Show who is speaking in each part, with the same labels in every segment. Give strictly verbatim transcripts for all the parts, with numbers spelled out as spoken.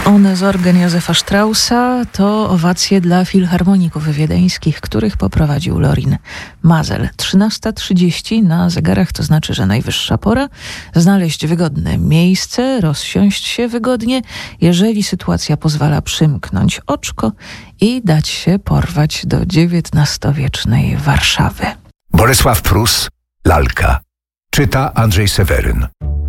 Speaker 1: Ohne Sorgen Józefa Straussa to owacje dla filharmoników wiedeńskich, których poprowadził Lorin Maazel. trzynasta trzydzieści na zegarach, to znaczy, że najwyższa pora znaleźć wygodne miejsce, rozsiąść się wygodnie, jeżeli sytuacja pozwala przymknąć oczko i dać się porwać do dziewiętnastowiecznej Warszawy.
Speaker 2: Bolesław Prus, Lalka. Czyta Andrzej Seweryn.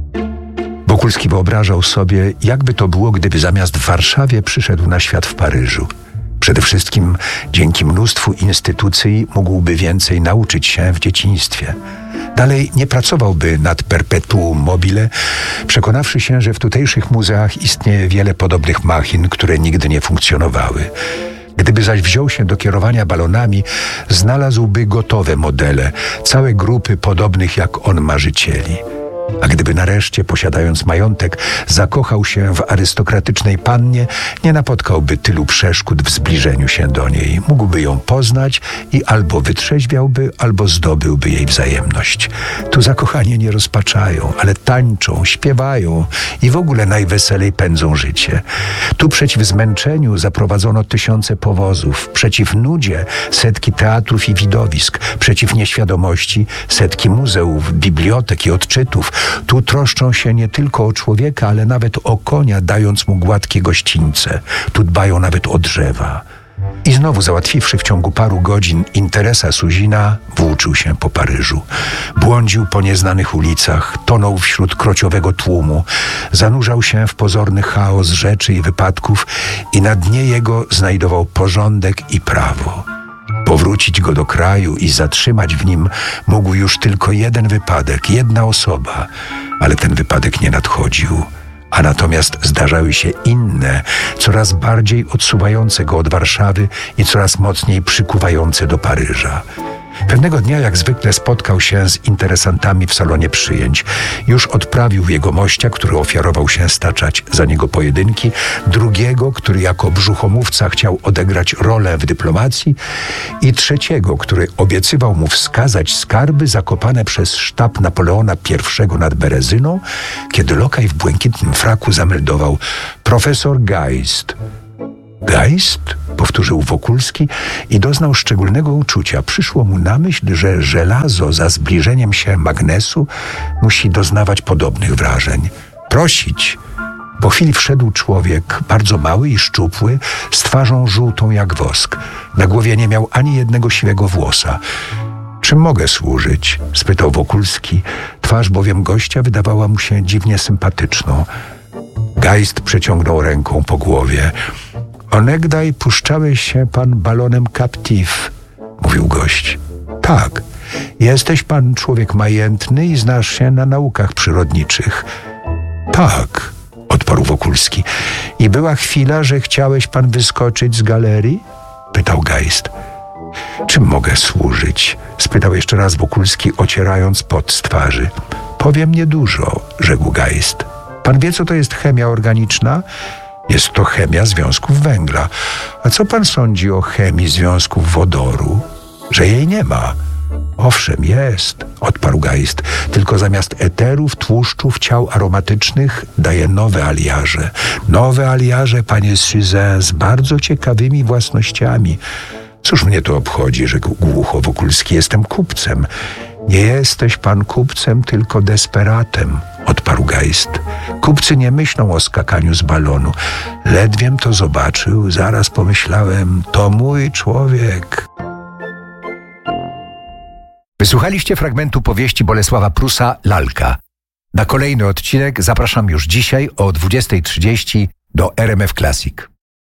Speaker 2: Wokulski wyobrażał sobie, jakby to było, gdyby zamiast w Warszawie przyszedł na świat w Paryżu. Przede wszystkim dzięki mnóstwu instytucji mógłby więcej nauczyć się w dzieciństwie. Dalej nie pracowałby nad perpetuum mobile, przekonawszy się, że w tutejszych muzeach istnieje wiele podobnych machin, które nigdy nie funkcjonowały. Gdyby zaś wziął się do kierowania balonami, znalazłby gotowe modele, całe grupy podobnych jak on marzycieli. A gdyby nareszcie, posiadając majątek, zakochał się w arystokratycznej pannie, nie napotkałby tylu przeszkód w zbliżeniu się do niej. Mógłby ją poznać i albo wytrzeźwiałby, albo zdobyłby jej wzajemność. Tu zakochani nie rozpaczają, ale tańczą, śpiewają i w ogóle najweselej pędzą życie. Tu przeciw zmęczeniu zaprowadzono tysiące powozów, przeciw nudzie setki teatrów i widowisk, przeciw nieświadomości setki muzeów, bibliotek i odczytów. Tu troszczą się nie tylko o człowieka, ale nawet o konia, dając mu gładkie gościńce. Tu dbają nawet o drzewa. I znowu, załatwiwszy w ciągu paru godzin interesa Suzina, włóczył się po Paryżu. Błądził po nieznanych ulicach, tonął wśród krociowego tłumu, zanurzał się w pozorny chaos rzeczy i wypadków i na dnie jego znajdował porządek i prawo. Powrócić go do kraju i zatrzymać w nim mógł już tylko jeden wypadek, jedna osoba, ale ten wypadek nie nadchodził. A natomiast zdarzały się inne, coraz bardziej odsuwające go od Warszawy i coraz mocniej przykuwające do Paryża. Pewnego dnia, jak zwykle, spotkał się z interesantami w salonie przyjęć. Już odprawił jegomościa, który ofiarował się staczać za niego pojedynki, drugiego, który jako brzuchomówca chciał odegrać rolę w dyplomacji i trzeciego, który obiecywał mu wskazać skarby zakopane przez sztab Napoleona I nad Berezyną, kiedy lokaj w błękitnym fraku zameldował: profesor Geist. Geist? Powtórzył Wokulski i doznał szczególnego uczucia. Przyszło mu na myśl, że żelazo za zbliżeniem się magnesu musi doznawać podobnych wrażeń. Prosić. Po chwili wszedł człowiek, bardzo mały i szczupły, z twarzą żółtą jak wosk. Na głowie nie miał ani jednego siwego włosa. Czym mogę służyć? Spytał Wokulski. Twarz bowiem gościa wydawała mu się dziwnie sympatyczną. Geist przeciągnął ręką po głowie. Onegdaj puszczałeś się pan balonem Captif, mówił gość. Tak, jesteś pan człowiek majętny i znasz się na naukach przyrodniczych. Tak, odparł Wokulski. I była chwila, że chciałeś pan wyskoczyć z galerii? Pytał Geist. Czym mogę służyć? Spytał jeszcze raz Wokulski, ocierając pot z twarzy. Powiem niedużo, rzekł Geist. Pan wie, co to jest chemia organiczna? Jest to chemia związków węgla. A co pan sądzi o chemii związków wodoru? Że jej nie ma. Owszem, jest, odparł Geist. Tylko zamiast eterów, tłuszczów, ciał aromatycznych daje nowe aliaże. Nowe aliaże, panie Suzin, z bardzo ciekawymi własnościami. Cóż mnie to obchodzi, rzekł głucho Wokulski. Jestem kupcem. Nie jesteś pan kupcem, tylko desperatem, odparł Geist. Kupcy nie myślą o skakaniu z balonu. Ledwiem to zobaczył, zaraz pomyślałem, to mój człowiek.
Speaker 3: Wysłuchaliście fragmentu powieści Bolesława Prusa Lalka. Na kolejny odcinek zapraszam już dzisiaj o dwudziestej trzydzieści do R M F Classic.